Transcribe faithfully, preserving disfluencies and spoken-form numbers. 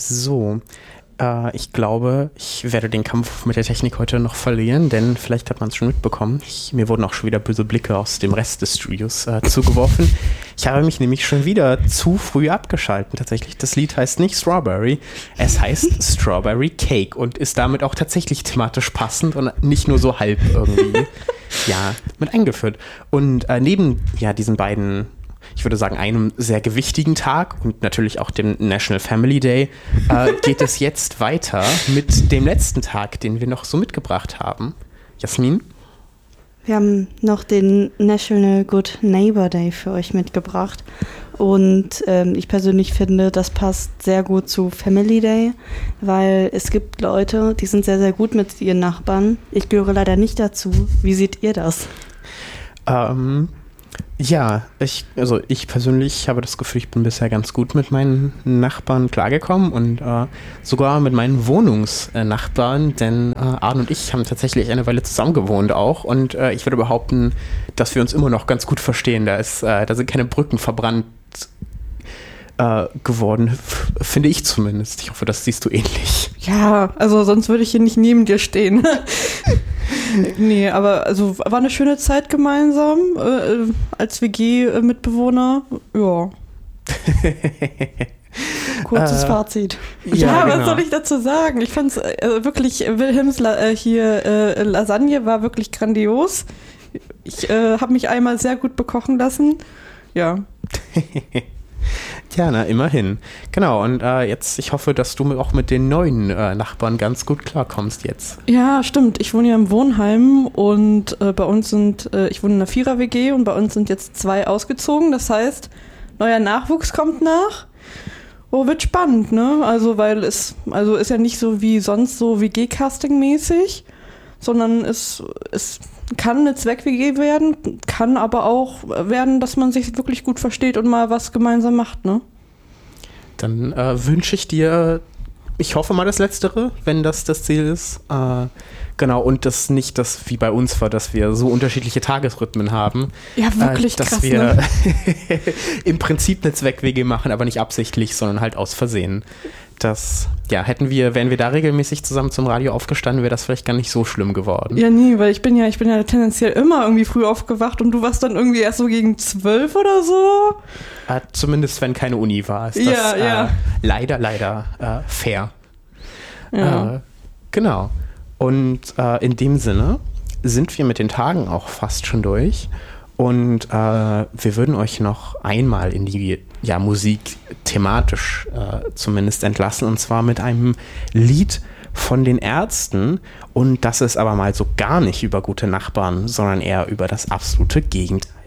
So, äh, ich glaube, ich werde den Kampf mit der Technik heute noch verlieren, denn vielleicht hat man es schon mitbekommen. Ich, mir wurden auch schon wieder böse Blicke aus dem Rest des Studios äh, zugeworfen. Ich habe mich nämlich schon wieder zu früh abgeschalten. Tatsächlich, das Lied heißt nicht Strawberry, es heißt Strawberry Cake und ist damit auch tatsächlich thematisch passend und nicht nur so halb irgendwie ja, mit eingeführt. Und äh, neben ja, diesen beiden, ich würde sagen, einem sehr gewichtigen Tag und natürlich auch dem National Family Day, äh, geht es jetzt weiter mit dem letzten Tag, den wir noch so mitgebracht haben. Jasmin? Wir haben noch den National Good Neighbor Day für euch mitgebracht und ähm, ich persönlich finde, das passt sehr gut zu Family Day, weil es gibt Leute, die sind sehr, sehr gut mit ihren Nachbarn. Ich gehöre leider nicht dazu. Wie seht ihr das? Ähm... Ja, ich, also ich persönlich habe das Gefühl, ich bin bisher ganz gut mit meinen Nachbarn klargekommen und äh, sogar mit meinen Wohnungsnachbarn, denn äh, Arne und ich haben tatsächlich eine Weile zusammen gewohnt auch und äh, ich würde behaupten, dass wir uns immer noch ganz gut verstehen. Da ist, äh, da sind keine Brücken verbrannt äh, geworden, f- finde ich zumindest. Ich hoffe, das siehst du ähnlich. Ja, also sonst würde ich hier nicht neben dir stehen. Nee, aber also war eine schöne Zeit gemeinsam äh, als W G-Mitbewohner. Ja. Kurzes äh, Fazit. Ja, ja was genau. soll ich dazu sagen? Ich fand es äh, wirklich, Wilhelms La- äh, hier äh, Lasagne war wirklich grandios. Ich äh, habe mich einmal sehr gut bekochen lassen. Ja. Ja, na, immerhin. Genau, und äh, jetzt, ich hoffe, dass du auch mit den neuen äh, Nachbarn ganz gut klarkommst jetzt. Ja, stimmt. Ich wohne ja im Wohnheim und äh, bei uns sind, äh, ich wohne in einer Vierer-W G und bei uns sind jetzt zwei ausgezogen. Das heißt, neuer Nachwuchs kommt nach. Oh, wird spannend, ne? Also, weil es, also ist ja nicht so wie sonst so W G-Casting-mäßig, sondern es, es kann eine Zweck-W G werden, kann aber auch werden, dass man sich wirklich gut versteht und mal was gemeinsam macht, ne? Dann äh, wünsche ich dir, ich hoffe mal das Letztere, wenn das das Ziel ist. Äh, genau, und das nicht das wie bei uns war, dass wir so unterschiedliche Tagesrhythmen haben. Ja, wirklich äh, dass krass, wir ne? im Prinzip eine Zweck-W G machen, aber nicht absichtlich, sondern halt aus Versehen. Das, ja, hätten wir, wären wir da regelmäßig zusammen zum Radio aufgestanden, wäre das vielleicht gar nicht so schlimm geworden. Ja, nie, weil ich bin ja, ich bin ja tendenziell immer irgendwie früh aufgewacht und du warst dann irgendwie erst so gegen zwölf oder so. Äh, zumindest wenn keine Uni war, ist das Ja, ja. Äh, leider, leider äh, fair. Ja. Äh, genau. Und äh, in dem Sinne sind wir mit den Tagen auch fast schon durch. Und äh, wir würden euch noch einmal in die ja, Musik thematisch äh, zumindest entlassen. Und zwar mit einem Lied von den Ärzten. Und das ist aber mal so gar nicht über gute Nachbarn, sondern eher über das absolute Gegenteil.